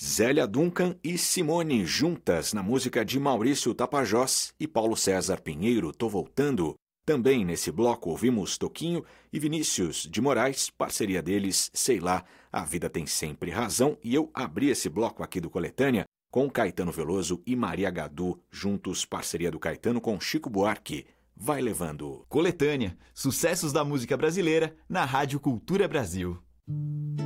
Zélia Duncan e Simone juntas na música de Maurício Tapajós e Paulo César Pinheiro, Tô Voltando. Também nesse bloco ouvimos Toquinho e Vinícius de Moraes, parceria deles, Sei Lá, A Vida Tem Sempre Razão. E eu abri esse bloco aqui do Coletânea com Caetano Veloso e Maria Gadu, juntos, parceria do Caetano com Chico Buarque. Vai levando. Coletânea, sucessos da música brasileira na Rádio Cultura Brasil.